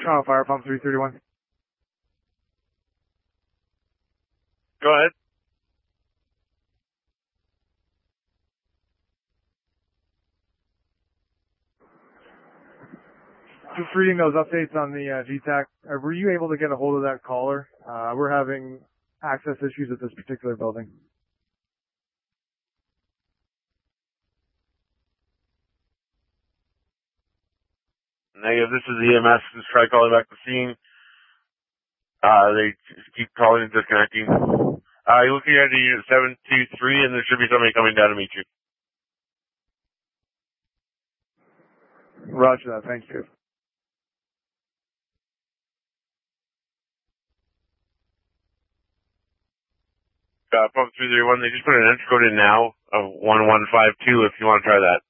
Toronto Fire Pump 331. Go ahead. Just reading those updates on the GTAC. Were you able to get a hold of that caller? We're having access issues at this particular building. Negative, this is EMS. Just try calling back the scene. They keep calling and disconnecting. You're looking at unit 723, and there should be somebody coming down to meet you. Roger that. Thank you. Pump 331, they just put an entry code in now of 1152 if you want to try that.